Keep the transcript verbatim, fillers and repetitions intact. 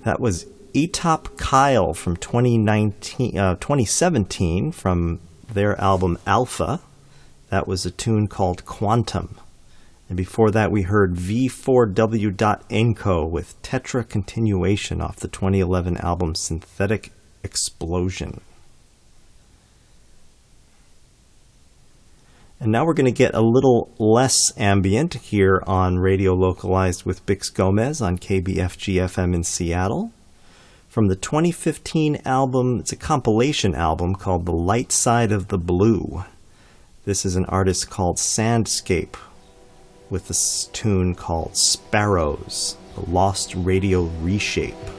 That was Etop Kyle from twenty nineteen, uh, twenty seventeen from their album Alpha. That was a tune called Quantum. And before that we heard V four W Enco with Tetra Continuation off the twenty eleven album Synthetic Explosion. And now we're going to get a little less ambient here on Radio Localized with Bix Gomez on K B F G F M in Seattle. From the twenty fifteen album, it's a compilation album called The Light Side of the Blue. This is an artist called Sandscape with this tune called Sparrows, the Lost Radio Reshape.